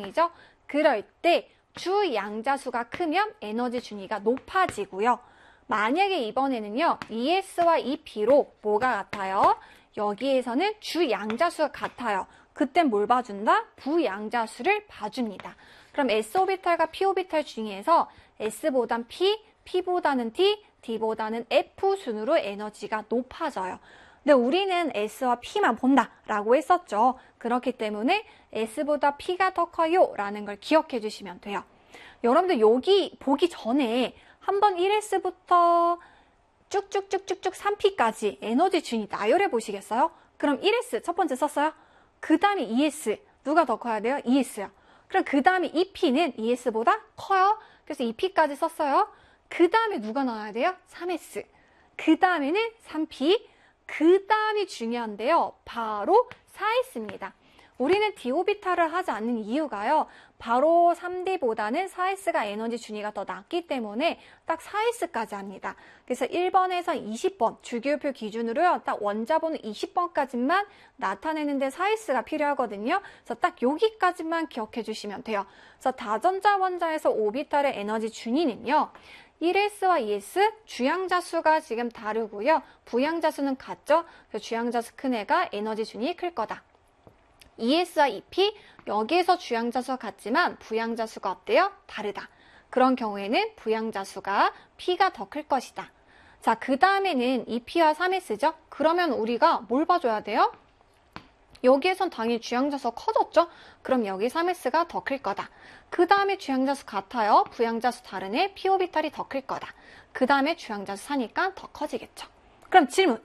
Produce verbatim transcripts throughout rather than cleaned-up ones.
중이죠. 그럴 때 주양자수가 크면 에너지 준위가 높아지고요. 만약에 이번에는요, 이에스와 이피로 뭐가 같아요? 여기에서는 주양자수가 같아요. 그땐 뭘 봐준다? 부양자수를 봐줍니다. 그럼 S오비탈과 P오비탈 중에서 S보단 P, P보다는 D, D보다는 F 순으로 에너지가 높아져요. 근데 우리는 S와 P만 본다 라고 했었죠. 그렇기 때문에 S보다 P가 더 커요 라는 걸 기억해 주시면 돼요. 여러분들 여기 보기 전에 한번 일 에스부터 쭉쭉쭉쭉쭉 삼 피까지 에너지 준위 나열해 보시겠어요? 그럼 일 에스 첫 번째 썼어요? 그 다음에 이 에스 누가 더 커야 돼요? 이 에스요. 그럼 그 다음에 이 피는 이 에스보다 커요. 그래서 이 피까지 썼어요. 그 다음에 누가 나와야 돼요? 삼 에스. 그 다음에는 삼 피. 그 다음이 중요한데요. 바로 사 에스입니다. 우리는 D오비탈을 하지 않는 이유가요. 바로 삼 디보다는 사 에스가 에너지 준위가 더 낮기 때문에 딱 사 에스까지 합니다. 그래서 일 번에서 이십 번 주기율표 기준으로요. 딱 원자번호 이십 번까지만 나타내는데 사 에스가 필요하거든요. 그래서 딱 여기까지만 기억해 주시면 돼요. 그래서 다전자 원자에서 오비탈의 에너지 준위는요. 일 에스와 이 에스 주양자수가 지금 다르고요. 부양자수는 같죠. 그래서 주양자수 큰 애가 에너지 준위 클 거다. 이 에스와 이 피 여기에서 주양자수가 같지만 부양자수가 어때요? 다르다. 그런 경우에는 부양자수가 P가 더 클 것이다. 자, 그 다음에는 이 피와 삼 에스죠? 그러면 우리가 뭘 봐줘야 돼요? 여기에선 당연히 주양자수가 커졌죠? 그럼 여기 삼 에스가 더 클 거다. 그 다음에 주양자수 같아요. 부양자수 다른 애 P오비탈이 더 클 거다. 그 다음에 주양자수 사니까 더 커지겠죠. 그럼 질문.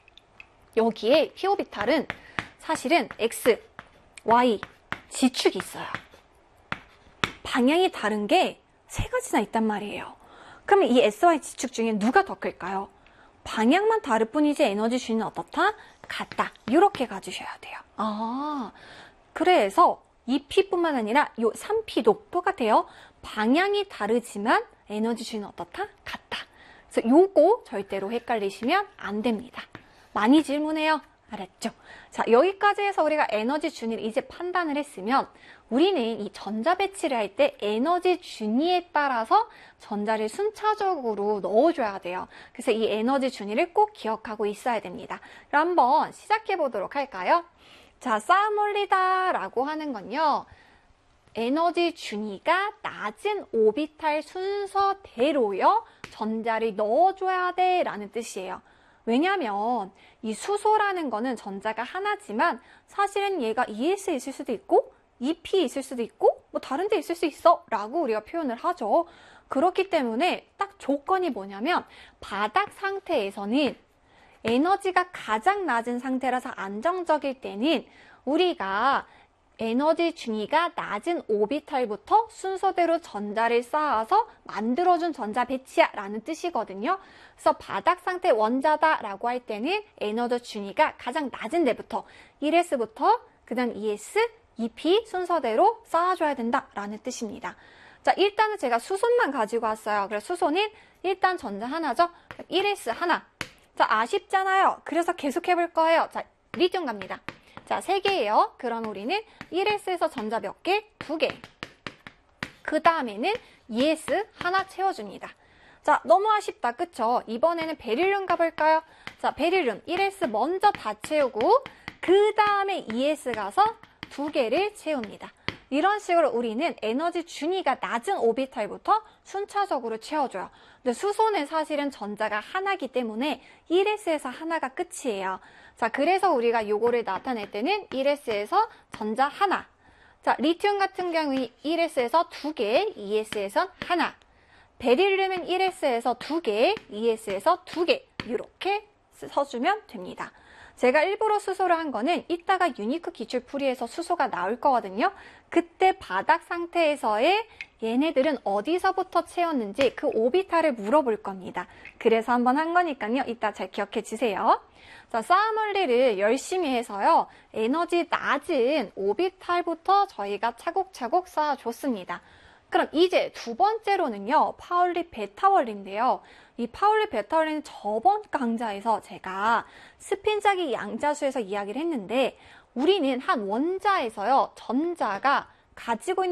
여기에 P오비탈은 사실은 X, Y, G축이 있어요. 방향이 다른 게 세 가지나 있단 말이에요. 그러면 이 에스 와이 G축 중에 누가 더 클까요? 방향만 다를 뿐이지 에너지 준위는 어떻다? 같다. 이렇게 가주셔야 돼요. 아, 그래서 이 피뿐만 아니라 이 삼 피도 똑같아요. 방향이 다르지만 에너지 준위는 어떻다? 같다. 그래서 요거 절대로 헷갈리시면 안 됩니다. 많이 질문해요. 알았죠? 자, 여기까지 해서 우리가 에너지 준위를 이제 판단을 했으면 우리는 이 전자 배치를 할 때 에너지 준위에 따라서 전자를 순차적으로 넣어줘야 돼요. 그래서 이 에너지 준위를 꼭 기억하고 있어야 됩니다. 그럼 한번 시작해 보도록 할까요? 자, 싸움 올리다 라고 하는 건요. 에너지 준위가 낮은 오비탈 순서대로요. 전자를 넣어줘야 돼 라는 뜻이에요. 왜냐면 이 수소라는 거는 전자가 하나지만 사실은 얘가 이 에스에 있을 수도 있고 이 피에 있을 수도 있고 뭐 다른 데 있을 수 있어 라고 우리가 표현을 하죠. 그렇기 때문에 딱 조건이 뭐냐면 바닥 상태에서는 에너지가 가장 낮은 상태라서 안정적일 때는 우리가 에너지 준위가 낮은 오비탈부터 순서대로 전자를 쌓아서 만들어준 전자 배치야 라는 뜻이거든요. 그래서 바닥 상태 원자다 라고 할 때는 에너지 준위가 가장 낮은 데부터 일 에스부터 그 다음 이 에스, 이 피 순서대로 쌓아줘야 된다 라는 뜻입니다. 자, 일단은 제가 수소만 가지고 왔어요. 그래서 수소는 일단 전자 하나죠. 일 에스 하나. 자, 아쉽잖아요. 그래서 계속 해볼 거예요. 자, 리튬 갑니다. 자, 세 개예요. 그럼 우리는 일 에스에서 전자 몇 개? 두 개. 그 다음에는 이 에스 하나 채워줍니다. 자, 너무 아쉽다. 그쵸? 이번에는 베릴륨 가볼까요? 자, 베릴륨 일 에스 먼저 다 채우고 그 다음에 이 에스 가서 두 개를 채웁니다. 이런 식으로 우리는 에너지 준위가 낮은 오비탈부터 순차적으로 채워줘요. 근데 수소는 사실은 전자가 하나이기 때문에 일 에스에서 하나가 끝이에요. 자, 그래서 우리가 요거를 나타낼 때는 일 에스에서 전자 하나. 자, 리튬 같은 경우 일 에스에서 두 개, 이 에스에선 하나. 베릴륨은 일 에스에서 두 개, 이 에스에서 두 개. 이렇게 써주면 됩니다. 제가 일부러 수소를 한 거는 이따가 유니크 기출풀이에서 수소가 나올 거거든요. 그때 바닥 상태에서의 얘네들은 어디서부터 채웠는지 그 오비탈을 물어볼 겁니다. 그래서 한번 한 거니까요. 이따 잘 기억해 주세요. 자, 싸움 원리를 열심히 해서요. 에너지 낮은 오비탈부터 저희가 차곡차곡 쌓아줬습니다. 그럼 이제 두 번째로는요. 파울리 베타 원리인데요. 이 파울리 베타 원리는 저번 강좌에서 제가 스핀자기 양자수에서 이야기를 했는데 우리는 한 원자에서요. 전자가 가지고 있는